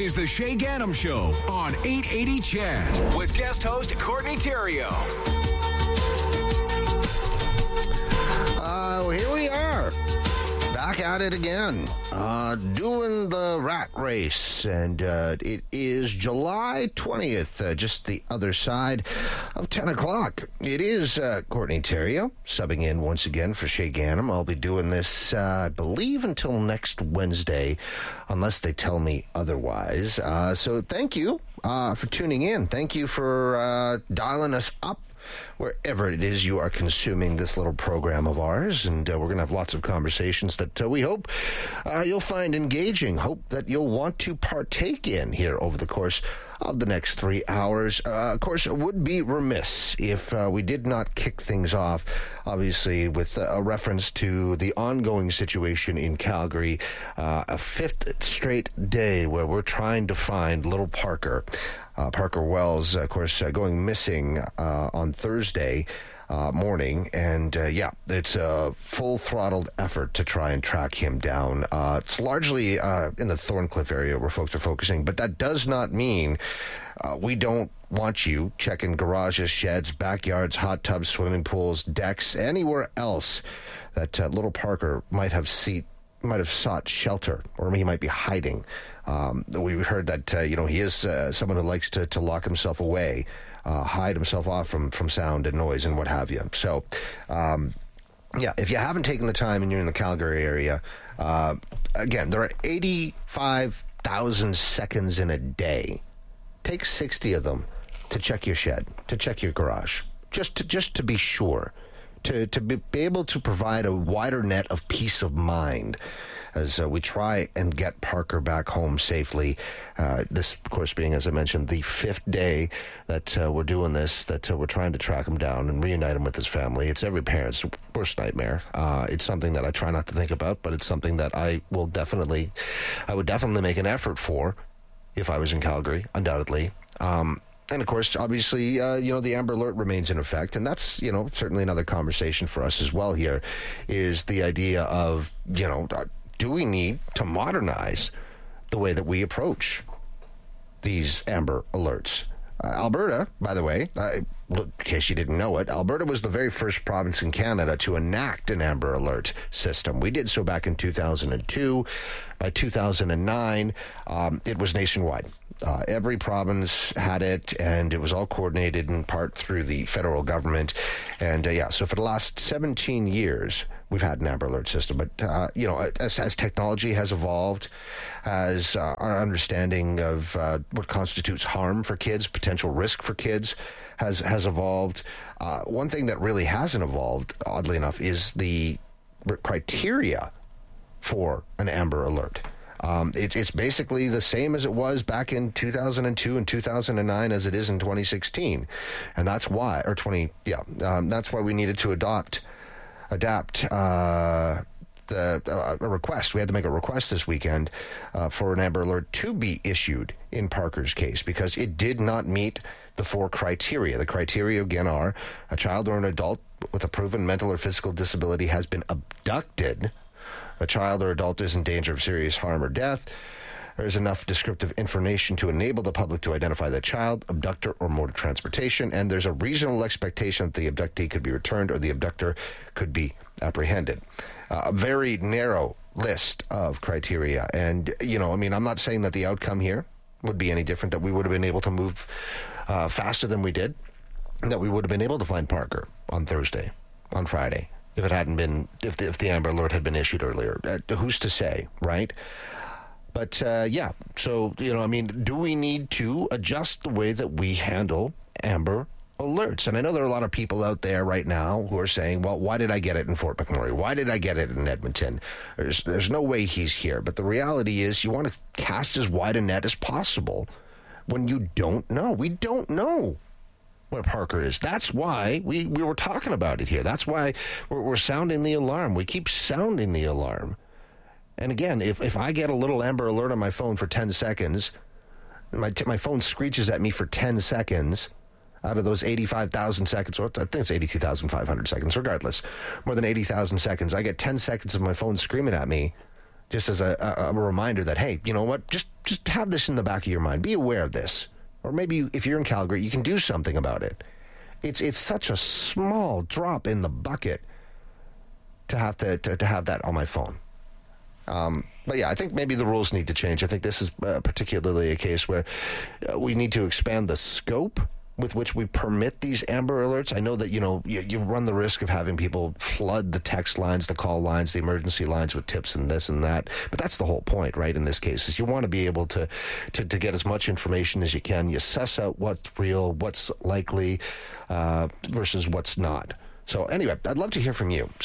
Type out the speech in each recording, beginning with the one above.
is the Shay Gannam Show on 880 Chad with guest host Courtney Terrio. Here we are, back at it again, doing the rat race, and it is July 20th, just the other side of 10 o'clock. It is Courtney Terrio, subbing in once again for Shay Gannam. I'll be doing this, I believe, until next Wednesday, unless they tell me otherwise. So thank you for tuning in. Thank you for dialing us up wherever it is you are consuming this little program of ours, and we're going to have lots of conversations that we hope you'll find engaging, hope that you'll want to partake in here over the course of the next 3 hours. Of course, it would be remiss if we did not kick things off, obviously, with a reference to the ongoing situation in Calgary, a fifth straight day where we're trying to find little Parker. Parker Wells, of course, going missing on Thursday morning, and it's a full-throttled effort to try and track him down. It's largely in the Thorncliffe area where folks are focusing, but that does not mean we don't want you checking garages, sheds, backyards, hot tubs, swimming pools, decks, anywhere else that little Parker might have sought shelter, or he might be hiding. We heard that he is someone who likes to lock himself away, hide himself off from sound and noise and what have you. So, if you haven't taken the time and you're in the Calgary area, again, there are 85,000 seconds in a day. Take 60 of them to check your shed, to check your garage, just to be sure. To be able to provide a wider net of peace of mind as we try and get Parker back home safely. This, of course, being, as I mentioned, the fifth day that we're doing this, that we're trying to track him down and reunite him with his family. It's every parent's worst nightmare. It's something that I try not to think about, but it's something that I would definitely make an effort for if I was in Calgary, undoubtedly. And, of course, obviously, the Amber Alert remains in effect, and that's, certainly another conversation for us as well here, is the idea of, do we need to modernize the way that we approach these Amber Alerts? Alberta, by the way, in case you didn't know it, Alberta was the very first province in Canada to enact an Amber Alert system. We did so back in 2002. By 2009, it was nationwide. Every province had it, and it was all coordinated in part through the federal government. And, so for the last 17 years, we've had an Amber Alert system. But, as technology has evolved, as our understanding of what constitutes harm for kids, potential risk for kids, has evolved. One thing that really hasn't evolved, oddly enough, is the criteria for an Amber Alert. It's basically the same as it was back in 2002 and 2009 as it is in 2016. And that's why, that's why we needed to adapt a request. We had to make a request this weekend for an Amber Alert to be issued in Parker's case because it did not meet the four criteria. The criteria, again, are a child or an adult with a proven mental or physical disability has been abducted. A child or adult is in danger of serious harm or death. There is enough descriptive information to enable the public to identify the child, abductor, or mode of transportation, and there's a reasonable expectation that the abductee could be returned or the abductor could be apprehended. A very narrow list of criteria. And, I'm not saying that the outcome here would be any different, that we would have been able to move faster than we did, that we would have been able to find Parker on Thursday, on Friday, if it hadn't been, if the Amber Alert had been issued earlier. Who's to say, right? But, so, do we need to adjust the way that we handle Amber Alerts? And I know there are a lot of people out there right now who are saying, well, why did I get it in Fort McMurray? Why did I get it in Edmonton? There's no way he's here. But the reality is you want to cast as wide a net as possible when you don't know. We don't know where Parker is. That's why we were talking about it here. That's why we're sounding the alarm. We keep sounding the alarm. And again, if I get a little Amber Alert on my phone for 10 seconds, my phone screeches at me for 10 seconds out of those 85,000 seconds, or I think it's 82,500 seconds, regardless, more than 80,000 seconds, I get 10 seconds of my phone screaming at me just as a reminder that, hey, you know what, just just have this in the back of your mind. Be aware of this. Or maybe if you're in Calgary, you can do something about it. It's such a small drop in the bucket to have that on my phone. But yeah, I think maybe the rules need to change. I think this is particularly a case where we need to expand the scope with which we permit these Amber Alerts. I know that, you run the risk of having people flood the text lines, the call lines, the emergency lines with tips and this and that. But that's the whole point, right, in this case, is you want to be able to get as much information as you can. You suss out what's real, what's likely versus what's not. So anyway, I'd love to hear from you.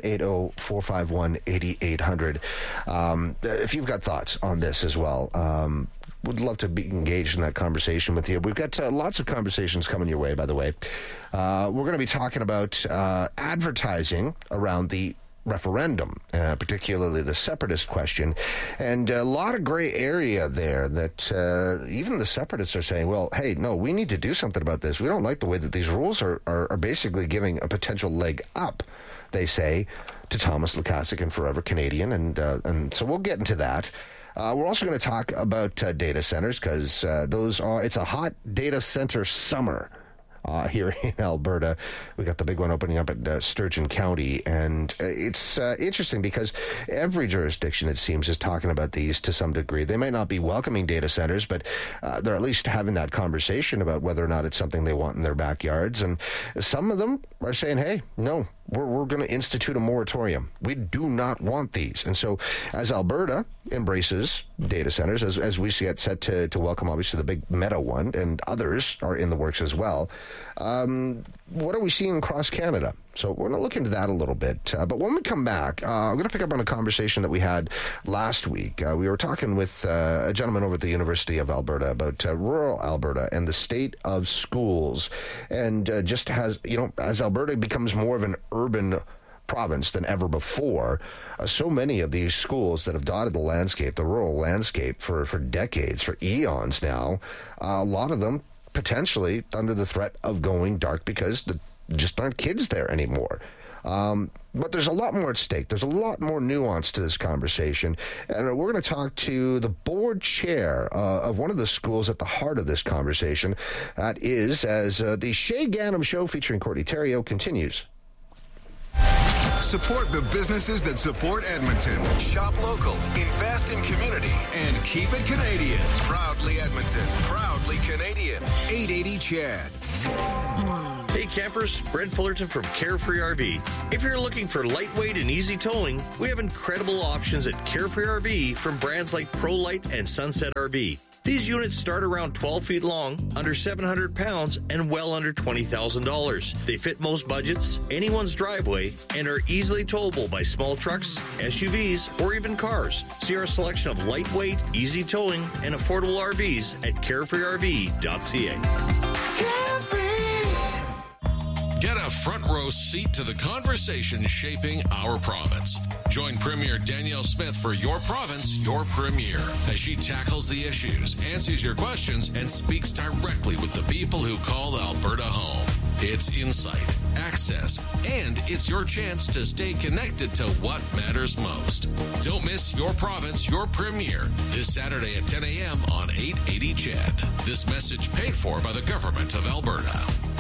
780-451-8800. If you've got thoughts on this as well, would love to be engaged in that conversation with you. We've got lots of conversations coming your way, by the way. We're going to be talking about advertising around the referendum, particularly the separatist question, and a lot of gray area there that even the separatists are saying, well, hey, no, we need to do something about this. We don't like the way that these rules are basically giving a potential leg up, they say, to Thomas Lukaszuk and Forever Canadian, and so we'll get into that. We're also going to talk about data centers because it's a hot data center summer here in Alberta. We got the big one opening up at Sturgeon County, and it's interesting because every jurisdiction, it seems, is talking about these to some degree. They might not be welcoming data centers, but they're at least having that conversation about whether or not it's something they want in their backyards. And some of them are saying, hey, no, we're going to institute a moratorium. We do not want these. And so as Alberta embraces data centers, as we get set to welcome, obviously, the big Meta one, and others are in the works as well, what are we seeing across Canada? So we're going to look into that a little bit. But when we come back, I'm going to pick up on a conversation that we had last week. We were talking with a gentleman over at the University of Alberta about rural Alberta and the state of schools. And just as Alberta becomes more of an urban province than ever before, so many of these schools that have dotted the landscape, the rural landscape, for decades, for eons now, a lot of them potentially under the threat of going dark because there just aren't kids there anymore. But there's a lot more at stake. There's a lot more nuance to this conversation. And we're going to talk to the board chair of one of the schools at the heart of this conversation. That is, as the Shay Gannam Show featuring Courtney Theriault continues. Support the businesses that support Edmonton. Shop local, invest in community, and keep it Canadian. Proudly Edmonton, proudly Canadian. 880 CHED. Hey campers, Brent Fullerton from Carefree RV. If you're looking for lightweight and easy towing, we have incredible options at Carefree RV from brands like ProLite and Sunset RV. These units start around 12 feet long, under 700 pounds, and well under $20,000. They fit most budgets, anyone's driveway, and are easily towable by small trucks, SUVs, or even cars. See our selection of lightweight, easy towing, and affordable RVs at carefreerv.ca. Get a front row seat to the conversation shaping our province. Join Premier Danielle Smith for Your Province, Your Premier, as she tackles the issues, answers your questions, and speaks directly with the people who call Alberta home. It's insight, access, and it's your chance to stay connected to what matters most. Don't miss Your Province, Your Premier this Saturday at 10 a.m. on 880 CHED. This message paid for by the Government of Alberta.